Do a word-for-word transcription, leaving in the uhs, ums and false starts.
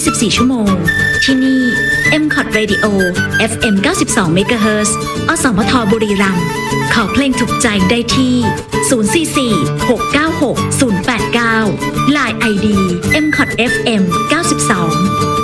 สิบสี่ ชั่วโมงที่นี่ เอ็ม คอท Radio เอฟ เอ็ม เก้าสิบสอง เมกะเฮิรตซ์ อสมทบุรีรัมย์ขอเพลงถูกใจได้ที่ ศูนย์ สี่ สี่ หก เก้า หก ศูนย์ แปด เก้า ไลน์ ไอ ดี เอ็ม คอท เอฟ เอ็ม เก้าสิบสอง